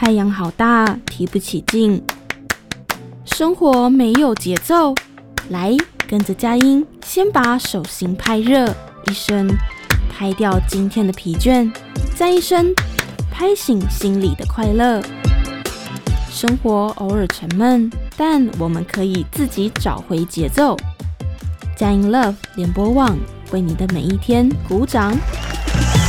太阳好大，提不起劲。生活没有节奏，来，跟着佳音，先把手心拍热，一声拍掉今天的疲倦，再一声拍醒心里的快乐。生活偶尔沉闷，但我们可以自己找回节奏。佳音 Love 联播网为你的每一天鼓掌。